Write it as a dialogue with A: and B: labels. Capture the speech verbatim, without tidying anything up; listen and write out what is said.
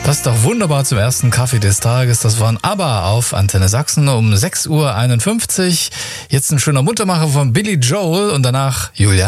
A: Passt doch wunderbar zum ersten Kaffee des Tages. Das waren ABBA auf Antenne Sachsen um sechs Uhr einundfünfzig. Jetzt ein schöner Muntermacher von Billy Joel und danach Julia